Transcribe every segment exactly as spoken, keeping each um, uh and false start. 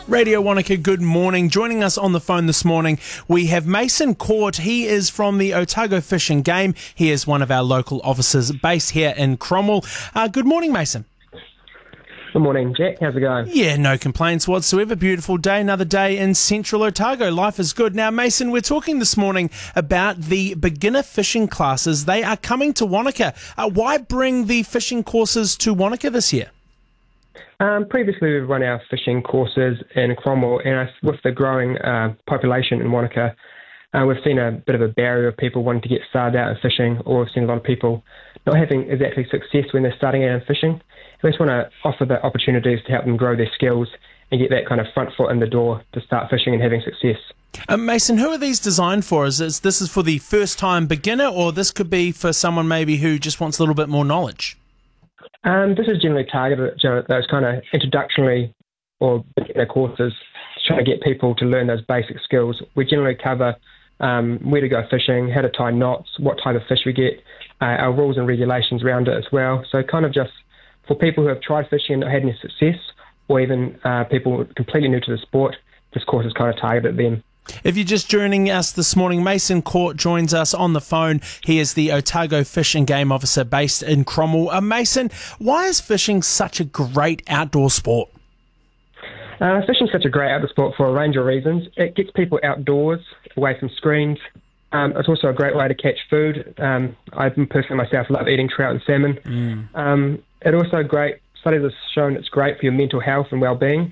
Radio Wanaka, good morning. Joining us on the phone this morning, we have Mason Court. He is from the Otago Fish and Game. He is one of our local officers based here in Cromwell. Uh, good morning, Mason. Good morning, Jack. How's it going? Yeah, no complaints whatsoever. Beautiful day, another day in central Otago. Life is good. Now, Mason, we're talking this morning about the beginner fishing classes. They are coming to Wanaka. Uh, why bring the fishing courses to Wanaka this year? Um, previously, we've run our fishing courses in Cromwell, and with the growing uh, population in Wanaka, uh, we've seen a bit of a barrier of people wanting to get started out in fishing, or we've seen a lot of people not having exactly success when they're starting out in fishing. And we just want to offer the opportunities to help them grow their skills and get that kind of front foot in the door to start fishing and having success. Um, Mason, who are these designed for? Is this, this is for the first-time beginner, or this could be for someone maybe who just wants a little bit more knowledge? Um, this is generally targeted at those kind of introductory or beginner courses, trying to get people to learn those basic skills. We generally cover um, where to go fishing, how to tie knots, what type of fish we get, uh, our rules and regulations around it as well. So kind of just for people who have tried fishing and not had any success, or even uh, people completely new to the sport, this course is kind of targeted at them. If you're just joining us this morning, Mason Court joins us on the phone. He is the Otago Fish and Game Officer based in Cromwell. Uh, Mason, why is fishing such a great outdoor sport? Uh, fishing is such a great outdoor sport for a range of reasons. It gets people outdoors, away from screens. Um, it's also a great way to catch food. Um, I personally myself love eating trout and salmon. Mm. Um, it also great. Studies have shown it's great for your mental health and well-being.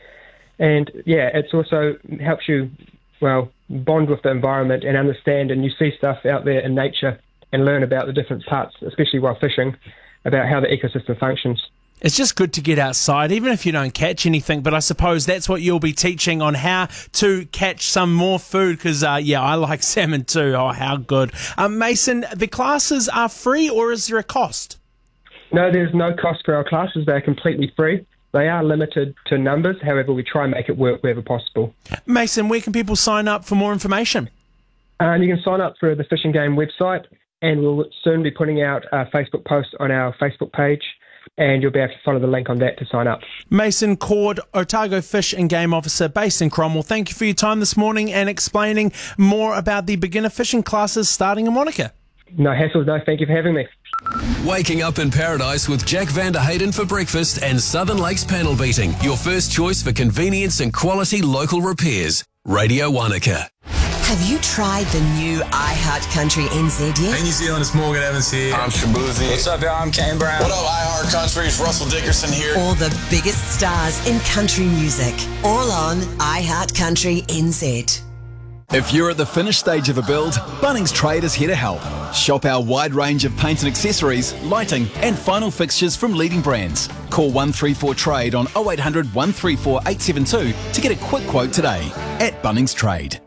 And yeah, it's also helps you, well, bond with the environment and understand, and you see stuff out there in nature and learn about the different parts, especially while fishing, about how the ecosystem functions. It's just good to get outside, even if you don't catch anything, but I suppose that's what you'll be teaching on how to catch some more food, because, uh, yeah, I like salmon too. Oh, how good. Um, Mason, the classes are free, or is there a cost? No, there's no cost for our classes. They're completely free. They are limited to numbers. However, we try and make it work wherever possible. Mason, where can people sign up for more information? Uh, you can sign up for the Fish and Game website, and we'll soon be putting out a Facebook post on our Facebook page, and you'll be able to follow the link on that to sign up. Mason Cord, Otago Fish and Game Officer based in Cromwell, thank you for your time this morning and explaining more about the beginner fishing classes starting in Wanaka. No hassles, no, thank you for having me. Waking up in paradise with Jack Van der Hayden for breakfast and Southern Lakes panel beating. Your first choice for convenience and quality local repairs. Radio Wanaka. Have you tried the new iHeart Country N Z yet? Hey New Zealand, it's Morgan Evans here. I'm Shabuzi. What's up, y'all? I'm Kane Brown. What up, iHeart Country? It's Russell Dickerson here. All the biggest stars in country music. All on iHeart Country N Z. If you're at the finished stage of a build, Bunnings Trade is here to help. Shop our wide range of paint and accessories, lighting and final fixtures from leading brands. Call one three four trade on oh eight hundred, one three four, eight seven two to get a quick quote today at Bunnings Trade.